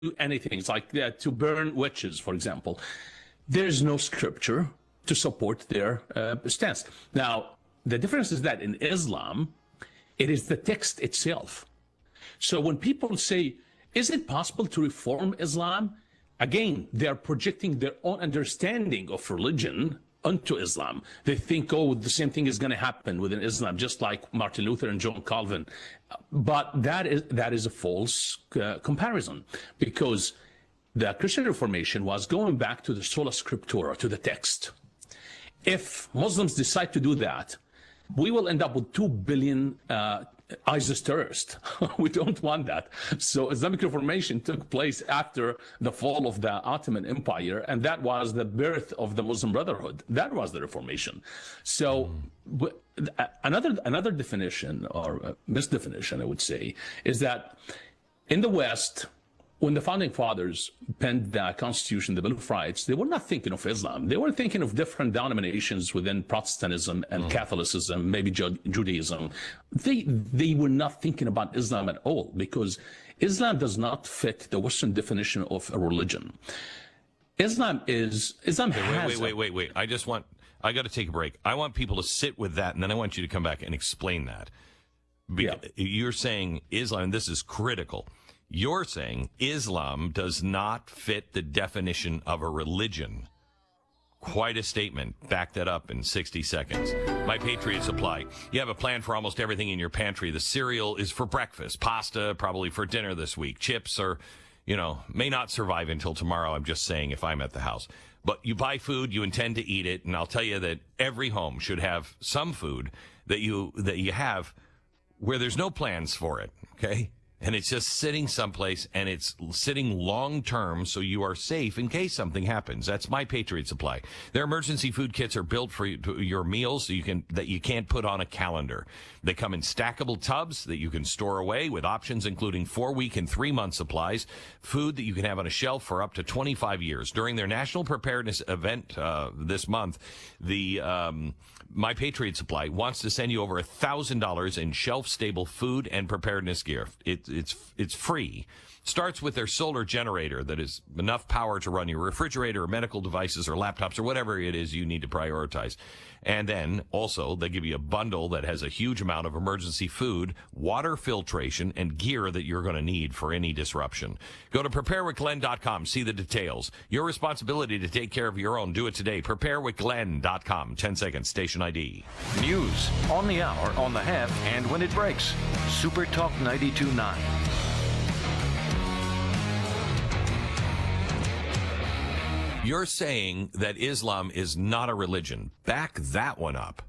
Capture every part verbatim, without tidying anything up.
anything. It's like uh, to burn witches, for example. There's no scripture to support their uh, stance. Now, the difference is that in Islam, it is the text itself. So when people say, is it possible to reform Islam? Again, they're projecting their own understanding of religion onto Islam. They think, oh, the same thing is going to happen within Islam, just like Martin Luther and John Calvin. But that is that is a false uh, comparison, because the Christian Reformation was going back to the sola scriptura, to the text. If Muslims decide to do that, we will end up with two billion uh, ISIS terrorists. We don't want that. So Islamic Reformation took place after the fall of the Ottoman Empire, and that was the birth of the Muslim Brotherhood. That was the Reformation. So mm. another another definition, or misdefinition, I would say, is that in the West, when the Founding Fathers penned the Constitution, the Bill of Rights, they were not thinking of Islam. They were thinking of different denominations within Protestantism and mm. Catholicism, maybe Judaism. They, they were not thinking about Islam at all, because Islam does not fit the Western definition of a religion. Islam is, Islam hey, has... Wait, wait, wait, wait, wait. I just want, I got to take a break. I want people to sit with that, and then I want you to come back and explain that. Because yeah. You're saying Islam, and this is critical. You're saying Islam does not fit the definition of a religion. Quite a statement. Back that up in sixty seconds. My Patriot Supply. You have a plan for almost everything in your pantry. The cereal is for breakfast. Pasta, probably for dinner this week. Chips are, you know, may not survive until tomorrow. I'm just saying if I'm at the house. But you buy food, you intend to eat it, and I'll tell you that every home should have some food that you that you have where there's no plans for it, okay? And it's just sitting someplace, and it's sitting long-term, so you are safe in case something happens. That's My Patriot Supply. Their emergency food kits are built for your meals so you can that you can't put on a calendar. They come in stackable tubs that you can store away with options including four-week and three-month supplies, food that you can have on a shelf for up to twenty-five years. During their National Preparedness event uh, this month, the um, My Patriot Supply wants to send you over one thousand dollars in shelf-stable food and preparedness gear. It, it's it's free. Starts with their solar generator that is enough power to run your refrigerator or medical devices or laptops or whatever it is you need to prioritize. And then also they give you a bundle that has a huge amount of emergency food, water filtration, and gear that you're going to need for any disruption. Go to prepare with glenn dot com. See the details. Your responsibility to take care of your own. Do it today. prepare with glenn dot com. ten seconds. Station I D. News on the hour, on the half, and when it breaks. Super Talk ninety-two point nine. You're saying that Islam is not a religion. Back that one up.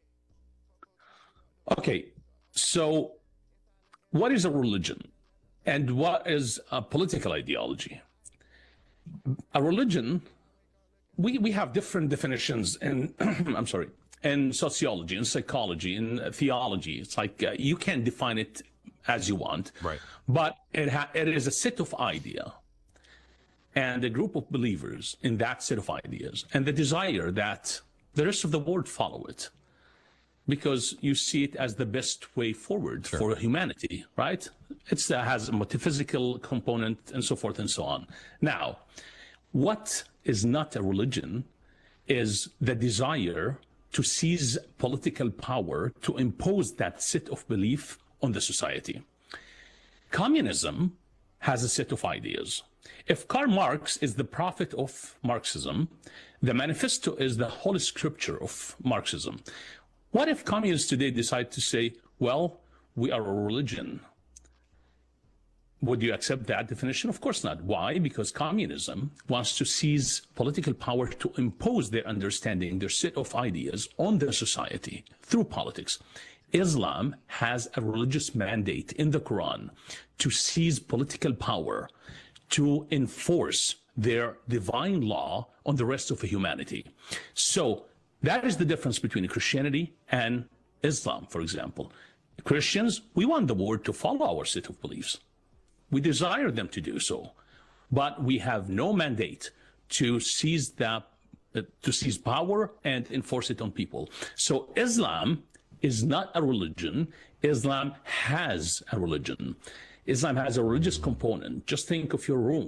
Okay, so what is a religion and what is a political ideology? A religion, we, we have different definitions in, I'm sorry, in sociology, in psychology, in theology. It's like uh, you can define it as you want, right? But it, ha- it is a set of ideas and a group of believers in that set of ideas, and the desire that the rest of the world follow it, because you see it as the best way forward sure. for humanity, right? It uh, has a metaphysical component and so forth and so on. Now, what is not a religion is the desire to seize political power to impose that set of belief on the society. Communism has a set of ideas. If Karl Marx is the prophet of Marxism, the manifesto is the holy scripture of Marxism. What if communists today decide to say, well, we are a religion? Would you accept that definition? Of course not. Why? Because communism wants to seize political power to impose their understanding, their set of ideas on their society through politics. Islam has a religious mandate in the Quran to seize political power, to enforce their divine law on the rest of humanity. So that is the difference between Christianity and Islam, for example. Christians, we want the world to follow our set of beliefs. We desire them to do so, but we have no mandate to seize that, uh, to seize power and enforce it on people. So Islam is not a religion. Islam has a religion. Islam has a religious component. Just think of your room.